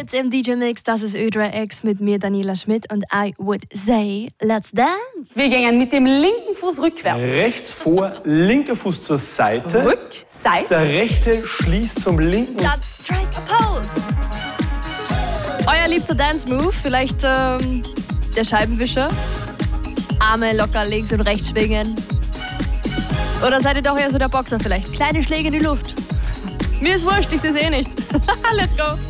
Hits im DJ-Mix, das ist Ö3 X mit mir, Daniela Schmidt, und I would say, let's dance. Wir gehen mit dem linken Fuß rückwärts. Rechts vor, linker Fuß zur Seite. Rück, Seite. Der rechte schließt zum linken. That's strike a pose. Euer liebster Dance-Move, vielleicht der Scheibenwischer. Arme locker links und rechts schwingen. Oder seid ihr doch eher so der Boxer vielleicht? Kleine Schläge in die Luft. Mir ist wurscht, ich seh's eh nicht. Let's go.